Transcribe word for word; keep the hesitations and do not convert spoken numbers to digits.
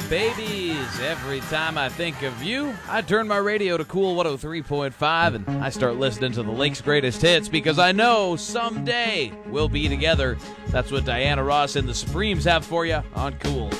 babies. Every time I think of you, I turn my radio to Cool one oh three point five and I start listening to the Link's greatest hits because I know someday we'll be together. That's what Diana Ross and the Supremes have for you on Cool.